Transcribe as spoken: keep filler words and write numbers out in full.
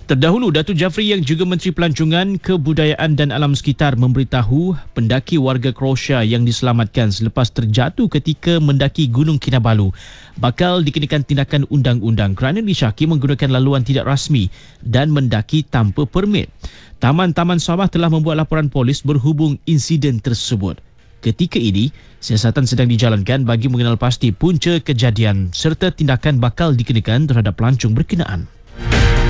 Terdahulu, Datuk Jafri yang juga Menteri Pelancongan, Kebudayaan dan Alam Sekitar memberitahu pendaki warga Croatia yang diselamatkan selepas terjatuh ketika mendaki Gunung Kinabalu bakal dikenakan tindakan undang-undang kerana disyaki menggunakan laluan tidak rasmi dan mendaki tanpa permit. Taman-Taman Sabah telah membuat laporan polis berhubung insiden tersebut. Ketika ini, siasatan sedang dijalankan bagi mengenal pasti punca kejadian serta tindakan bakal dikenakan terhadap pelancong berkenaan.